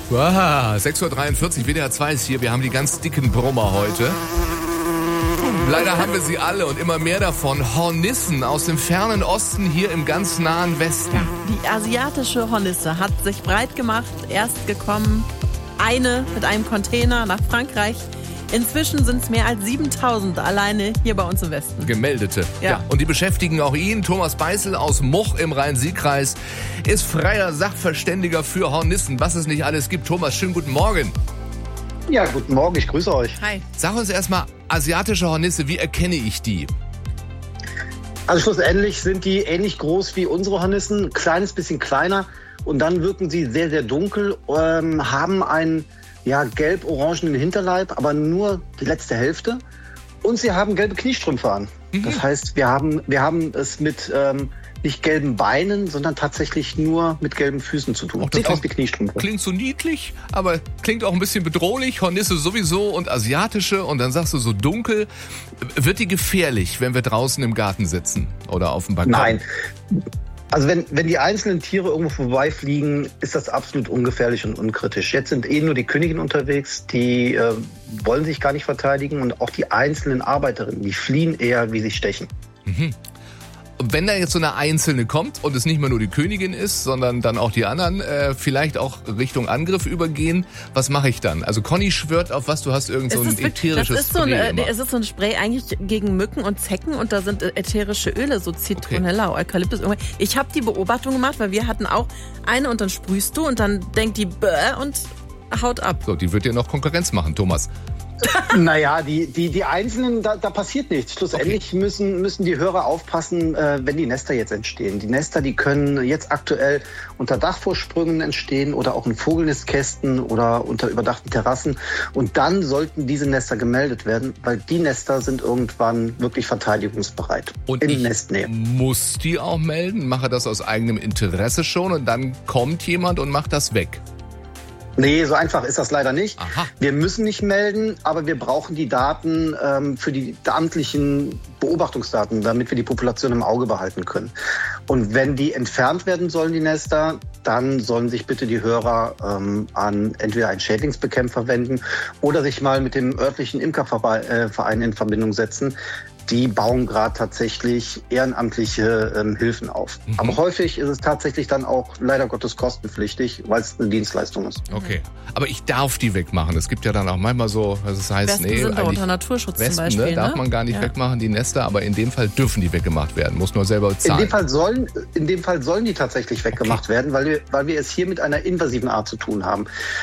Wow, 6.43 Uhr, WDR 2 ist hier. Wir haben die ganz dicken Brummer heute. Leider haben wir sie alle und immer mehr davon. Hornissen aus dem fernen Osten hier im ganz nahen Westen. Ja, die asiatische Hornisse hat sich breit gemacht. Erst gekommen eine mit einem Container nach Frankreich. Inzwischen sind es mehr als 7.000 alleine hier bei uns im Westen. Gemeldete. Ja. Und die beschäftigen auch ihn. Thomas Beißel aus Much im Rhein-Sieg-Kreis ist freier Sachverständiger für Hornissen. Was es nicht alles gibt. Thomas, schönen guten Morgen. Ja, guten Morgen, ich grüße euch. Hi. Sag uns erstmal, asiatische Hornisse, wie erkenne ich die? Also schlussendlich sind die ähnlich groß wie unsere Hornissen, ein kleines bisschen kleiner und dann wirken sie sehr, sehr dunkel, haben einen gelb-orangenen Hinterleib, aber nur die letzte Hälfte und sie haben gelbe Kniestrümpfe an. Das heißt, wir haben es mit nicht gelben Beinen, sondern tatsächlich nur mit gelben Füßen zu tun. Sieht aus wie Kniestrümpfe. Klingt so niedlich, aber klingt auch ein bisschen bedrohlich. Hornisse sowieso und asiatische und dann sagst du so dunkel. Wird die gefährlich, wenn wir draußen im Garten sitzen oder auf dem Balkon? Nein. Also wenn die einzelnen Tiere irgendwo vorbeifliegen, ist das absolut ungefährlich und unkritisch. Jetzt sind nur die Königinnen unterwegs, die wollen sich gar nicht verteidigen und auch die einzelnen Arbeiterinnen, die fliehen eher, wie sie stechen. Mhm. Und wenn da jetzt so eine Einzelne kommt und es nicht mehr nur die Königin ist, sondern dann auch die anderen vielleicht auch Richtung Angriff übergehen, was mache ich dann? Also Conny schwört auf was, du hast irgend so ein ätherisches Spray. Es ist so ein Spray eigentlich gegen Mücken und Zecken und da sind ätherische Öle, so Zitronella, Eukalyptus. Ich habe die Beobachtung gemacht, weil wir hatten auch eine und dann sprühst du und dann denkt die und haut ab. So, die wird dir noch Konkurrenz machen, Thomas. Naja, die Einzelnen, da passiert nichts. Schlussendlich müssen die Hörer aufpassen, wenn die Nester jetzt entstehen. Die Nester, die können jetzt aktuell unter Dachvorsprüngen entstehen oder auch in Vogelnistkästen oder unter überdachten Terrassen. Und dann sollten diese Nester gemeldet werden, weil die Nester sind irgendwann wirklich verteidigungsbereit. Und in ich Nestnähe. Muss die auch melden, mache das aus eigenem Interesse schon und dann kommt jemand und macht das weg. Nee, so einfach ist das leider nicht. Aha. Wir müssen nicht melden, aber wir brauchen die Daten für die amtlichen Beobachtungsdaten, damit wir die Population im Auge behalten können. Und wenn die entfernt werden sollen, die Nester, dann sollen sich bitte die Hörer an entweder einen Schädlingsbekämpfer wenden oder sich mal mit dem örtlichen Imkerverein in Verbindung setzen. Die bauen gerade tatsächlich ehrenamtliche Hilfen auf. Mhm. Aber häufig ist es tatsächlich dann auch leider Gottes kostenpflichtig, weil es eine Dienstleistung ist. Okay, aber ich darf die wegmachen. Es gibt ja dann auch manchmal so, das heißt, Wespen sind unter Naturschutz Wespen, zum Beispiel. Darf man gar nicht wegmachen, die Nester, aber in dem Fall dürfen die weggemacht werden. Muss nur selber bezahlen. In dem Fall sollen die tatsächlich weggemacht werden, weil wir es hier mit einer invasiven Art zu tun haben.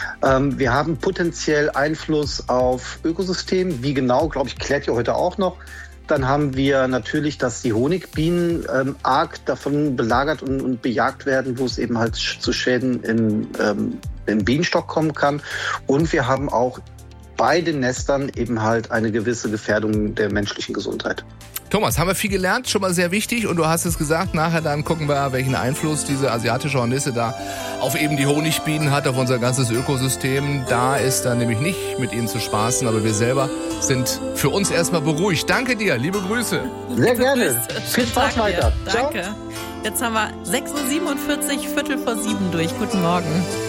Wir haben potenziell Einfluss auf Ökosystem. Wie genau, glaube ich, klärt ihr heute auch noch. Dann haben wir natürlich, dass die Honigbienen arg davon belagert und bejagt werden, wo es eben halt zu Schäden im Bienenstock kommen kann. Und wir haben auch bei den Nestern eben halt eine gewisse Gefährdung der menschlichen Gesundheit. Thomas, haben wir viel gelernt, schon mal sehr wichtig. Und du hast es gesagt, nachher dann gucken wir, welchen Einfluss diese asiatische Hornisse da auf eben die Honigbienen hat, auf unser ganzes Ökosystem. Da ist dann nämlich nicht mit ihnen zu spaßen, aber wir selber sind für uns erstmal beruhigt. Danke dir, liebe Grüße. Sehr gerne. Viel Spaß weiter. Danke. Jetzt haben wir 6.47 Uhr, 6:45 durch. Guten Morgen.